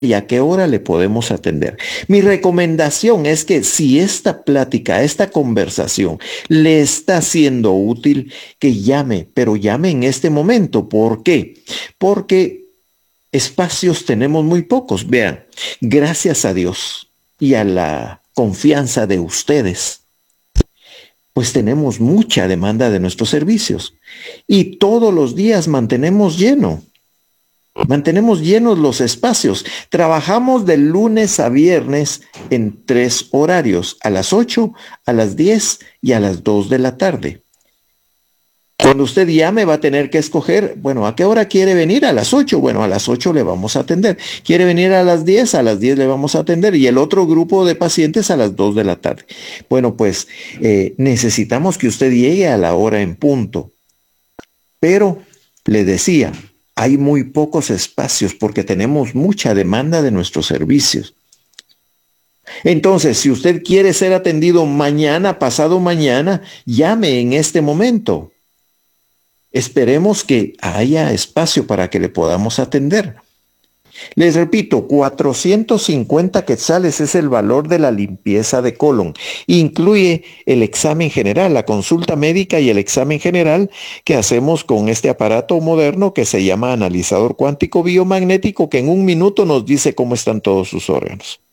y a qué hora le podemos atender. Mi recomendación es que si esta plática, esta conversación le está siendo útil, que llame, pero llame en este momento. ¿Por qué? Porque espacios tenemos muy pocos. Vean, gracias a Dios y a la confianza de ustedes, pues tenemos mucha demanda de nuestros servicios y todos los días mantenemos llenos los espacios. Trabajamos de lunes a viernes en 3 horarios, a las 8, a las 10 y a las 2 de la tarde. Cuando usted llame va a tener que escoger, bueno, ¿a qué hora quiere venir? A las 8. Bueno, a las 8 le vamos a atender. ¿Quiere venir a las 10? A las 10 le vamos a atender. Y el otro grupo de pacientes a las 2 de la tarde. Bueno, pues necesitamos que usted llegue a la hora en punto. Pero, le decía, hay muy pocos espacios porque tenemos mucha demanda de nuestros servicios. Entonces, si usted quiere ser atendido mañana, pasado mañana, llame en este momento. Esperemos que haya espacio para que le podamos atender. Les repito, 450 quetzales es el valor de la limpieza de colon. Incluye el examen general, la consulta médica y el examen general que hacemos con este aparato moderno que se llama analizador cuántico biomagnético, que en 1 minuto nos dice cómo están todos sus órganos.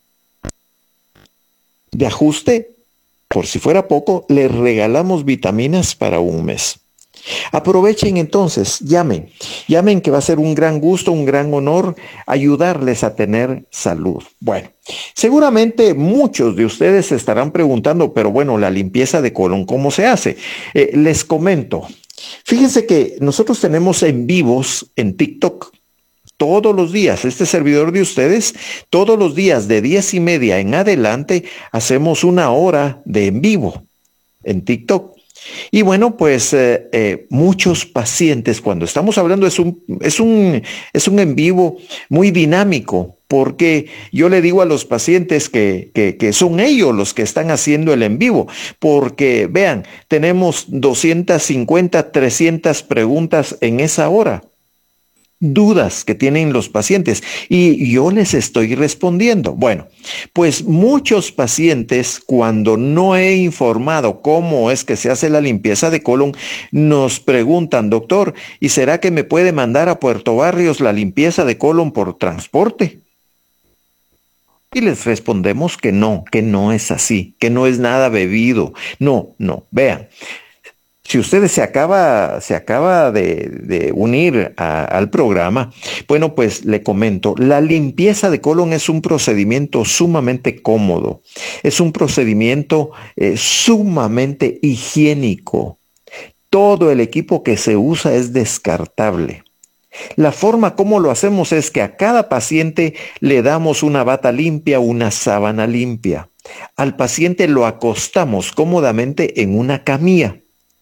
De ajuste, por si fuera poco, le regalamos vitaminas para 1 mes. Aprovechen entonces, llamen que va a ser un gran gusto, un gran honor ayudarles a tener salud. Bueno, seguramente muchos de ustedes se estarán preguntando, pero bueno, la limpieza de colon, ¿cómo se hace? Les comento, fíjense que nosotros tenemos en vivos en TikTok. Todos los días, este servidor de ustedes, todos los días de 10:30 en adelante, hacemos 1 hora de en vivo en TikTok. Y bueno, pues muchos pacientes, cuando estamos hablando, es un en vivo muy dinámico, porque yo le digo a los pacientes que son ellos los que están haciendo el en vivo, porque vean, tenemos 250, 300 preguntas en esa hora. Dudas que tienen los pacientes y yo les estoy respondiendo. Bueno, pues muchos pacientes, cuando no he informado cómo es que se hace la limpieza de colon, nos preguntan, doctor, ¿y será que me puede mandar a Puerto Barrios la limpieza de colon por transporte? Y les respondemos que no es así, que no es nada bebido. No, vean. Si usted se acaba de unir al programa, bueno, pues le comento, la limpieza de colon es un procedimiento sumamente cómodo, es un procedimiento sumamente higiénico. Todo el equipo que se usa es descartable. La forma como lo hacemos es que a cada paciente le damos una bata limpia, una sábana limpia. Al paciente lo acostamos cómodamente en una camilla.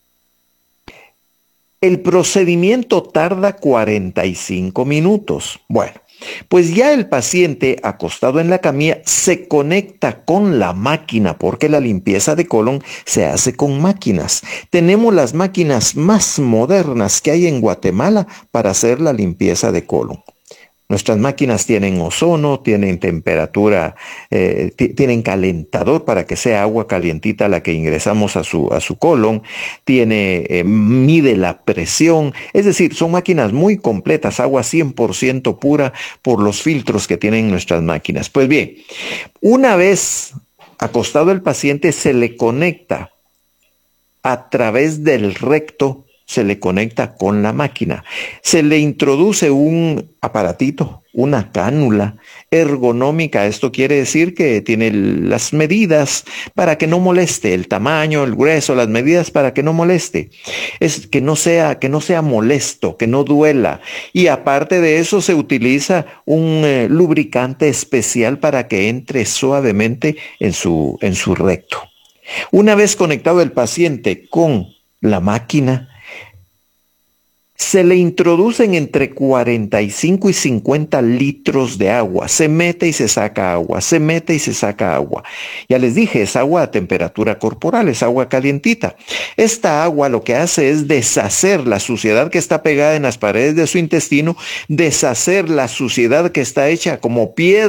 El procedimiento tarda 45 minutos. Bueno, pues ya el paciente acostado en la camilla se conecta con la máquina, porque la limpieza de colon se hace con máquinas. Tenemos las máquinas más modernas que hay en Guatemala para hacer la limpieza de colon. Nuestras máquinas tienen ozono, tienen temperatura, tienen calentador para que sea agua calientita la que ingresamos a su colon, mide la presión, es decir, son máquinas muy completas, agua 100% pura por los filtros que tienen nuestras máquinas. Pues bien, una vez acostado el paciente se le conecta a través del recto, se le conecta con la máquina. Se le introduce un aparatito, una cánula ergonómica. Esto quiere decir que tiene las medidas para que no moleste, el tamaño, el grueso, las medidas para que no moleste. Es que no sea molesto, que no duela. Y aparte de eso se utiliza un lubricante especial para que entre suavemente en su recto. Una vez conectado el paciente con la máquina, Se le introducen entre 45 y 50 litros de agua. Se mete y se saca agua, se mete y se saca agua. Ya les dije, es agua a temperatura corporal, es agua calientita. Esta agua lo que hace es deshacer la suciedad que está pegada en las paredes de su intestino, deshacer la suciedad que está hecha como piedra